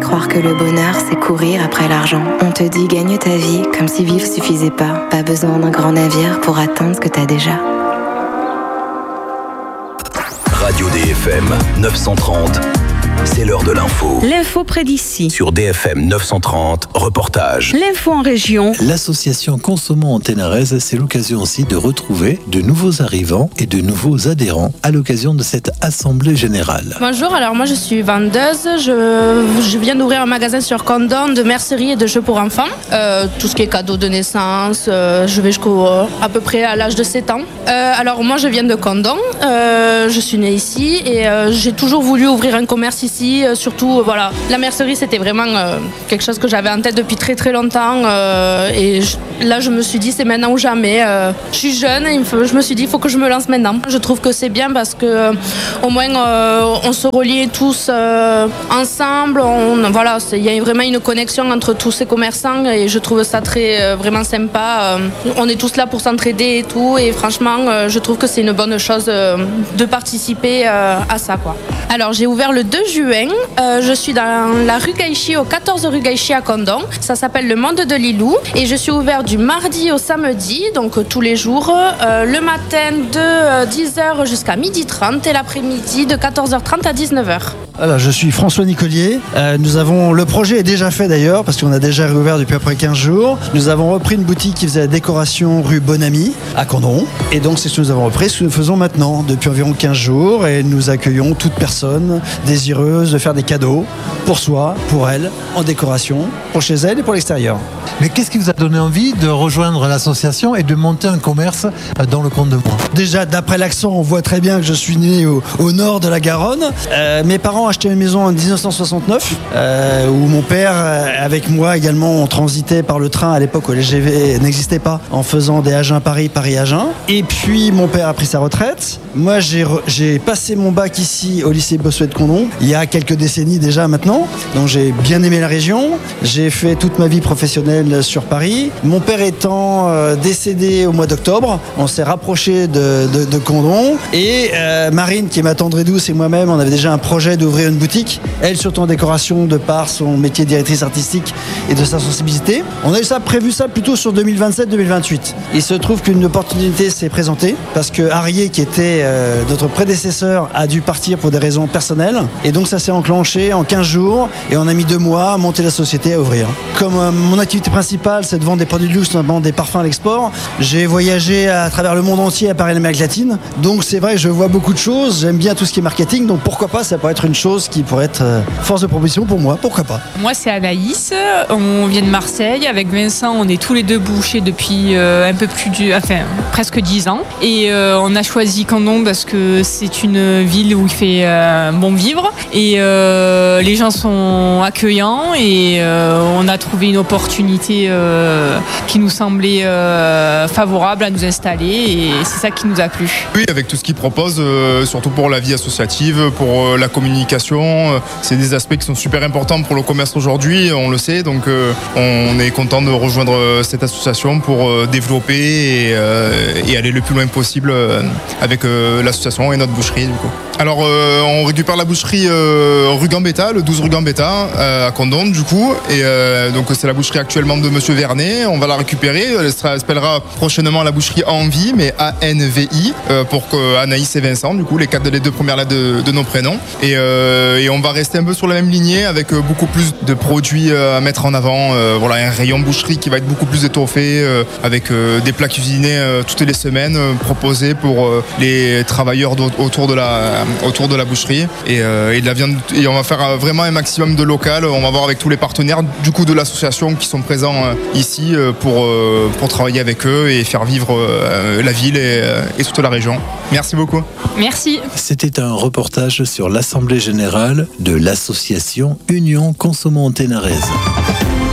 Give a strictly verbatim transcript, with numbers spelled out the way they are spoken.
croire que le bonheur, c'est courir après l'argent. On te dit gagne ta vie comme si vivre suffisait pas. Pas besoin d'un grand navire pour atteindre ce que t'as déjà. Radio D F M neuf cent trente, c'est l'heure de l'info. L'info près d'ici. Sur D F M neuf cent trente, reportage. L'info en région. L'association Consommons en Ténarèze, c'est l'occasion aussi de retrouver de nouveaux arrivants et de nouveaux adhérents à l'occasion de cette assemblée générale. Bonjour, alors moi je suis vendeuse, je, je viens d'ouvrir un magasin sur Condom de mercerie et de jeux pour enfants. Euh, tout ce qui est cadeaux de naissance, euh, je vais jusqu'au euh, à peu près à l'âge de sept ans. Euh, alors moi je viens de Condom, euh, je suis née ici et euh, j'ai toujours voulu ouvrir un commerce ici, euh, surtout euh, voilà, la mercerie c'était vraiment euh, quelque chose que j'avais en tête depuis très très longtemps euh, et je, là je me suis dit c'est maintenant ou jamais. Euh, je suis jeune et il faut, je me suis dit il faut que je me lance maintenant. Je trouve que c'est bien parce que euh, au moins euh, on se relie tous euh, ensemble, on, voilà, il y a vraiment une connexion entre tous ces commerçants et je trouve ça très euh, vraiment sympa. Euh, on est tous là pour s'entraider et tout et franchement euh, je trouve que c'est une bonne chose euh, de participer euh, à ça quoi. Alors j'ai ouvert le deux juin, euh, je suis dans la rue Gaïchi, au quatorze rue Gaïchi à Condom. Ça s'appelle le Monde de Lilou et je suis ouvert du mardi au samedi, donc euh, tous les jours, euh, le matin de euh, dix heures jusqu'à midi trente et l'après-midi de quatorze heures trente à dix-neuf heures. Alors, je suis François Nicolier. Euh, nous avons, le projet est déjà fait d'ailleurs, parce qu'on a déjà réouvert depuis à peu près quinze jours. Nous avons repris une boutique qui faisait la décoration rue Bonamy, à Condom. Et donc, c'est ce que nous avons repris, ce que nous faisons maintenant, depuis environ quinze jours. Et nous accueillons toute personne désireuse de faire des cadeaux pour soi, pour elle, en décoration, pour chez elle et pour l'extérieur. Mais qu'est-ce qui vous a donné envie de rejoindre l'association et de monter un commerce dans le Comte de Moix ? Déjà, d'après l'accent, on voit très bien que je suis né au, au nord de la Garonne. Euh, mes parents ont acheté une maison en dix-neuf cent soixante-neuf, euh, où mon père, avec moi également, on transitait par le train à l'époque où le L G V n'existait pas, en faisant des Agen-Paris, Paris-Agen. Et puis, mon père a pris sa retraite. Moi, j'ai, re, j'ai passé mon bac ici au lycée Bossuet de Condom, il y a quelques décennies déjà maintenant. Donc, j'ai bien aimé la région. J'ai fait toute ma vie professionnelle sur Paris. Mon père étant euh, décédé au mois d'octobre, on s'est rapproché de, de, de Condom. Et euh, Marine, qui est ma tendre et douce, et moi-même, on avait déjà un projet d'ouvrir une boutique. Elle, surtout en décoration, de par son métier de directrice artistique et de sa sensibilité. On a eu ça, prévu ça plutôt sur deux mille vingt-sept deux mille vingt-huit. Il se trouve qu'une opportunité s'est présentée parce que Arié, qui était euh, notre prédécesseur, a dû partir pour des raisons personnelles. Et donc, ça s'est enclenché en quinze jours et on a mis deux mois à monter la société, à ouvrir. Comme euh, mon activité principale, c'est de vendre des produits de luxe, notamment des parfums à l'export, j'ai voyagé à travers le monde entier, à part l'Amérique latine. Donc, c'est vrai que je vois beaucoup de choses. J'aime bien tout ce qui est marketing. Donc, pourquoi pas, ça pourrait être une chose qui pourrait être euh, force de proposition pour moi. Pourquoi pas. Moi, c'est Anaïs. On vient de Marseille. Avec Vincent, on est tous les deux bouchers depuis euh, un peu plus du, enfin, presque dix ans. Et euh, on a choisi Condom parce que c'est une ville où il fait euh, bon vivre. Et euh, les gens sont accueillants. Et euh, on a trouvé une opportunité euh, qui nous semblait euh, favorable à nous installer. Et c'est ça qui nous a plu. Oui, avec tout ce qu'ils proposent, euh, surtout pour la vie associative, pour euh, la communication. Euh, c'est des aspects qui sont super importants pour le commerce aujourd'hui, on le sait. Donc euh, on est content de rejoindre euh, cette association pour euh, développer et, euh, et aller le plus loin possible euh, avec euh, l'association et notre boucherie du coup. Alors euh, on récupère la boucherie euh, rue Gambetta, le douze rue Gambetta euh, à Condom du coup. Et euh, donc c'est la boucherie actuellement de Monsieur Vernet. On va la récupérer. Elle s'appellera prochainement la boucherie Envie, mais A N V I euh, pour que Anaïs et Vincent, du coup les quatre les deux premières lettres de, de nos prénoms. Et, euh, et on va rester un peu sur la même lignée avec euh, beaucoup plus de produits euh, à mettre en avant. Euh, voilà, un rayon boucherie qui va être beaucoup plus étoffé euh, avec euh, des plats cuisinés euh, toutes les semaines euh, proposés pour euh, les travailleurs autour de la autour de la boucherie et, euh, et de la viande. Et on va faire vraiment un maximum de local. On va voir avec tous les partenaires du coup de l'association qui sont présents euh, ici euh, pour euh, pour travailler avec eux et faire vivre euh, la ville et, et toute la région. Merci beaucoup. Merci. C'était un reportage sur l'Assemblée Générale de l'association Union Consommons en Ténarèze.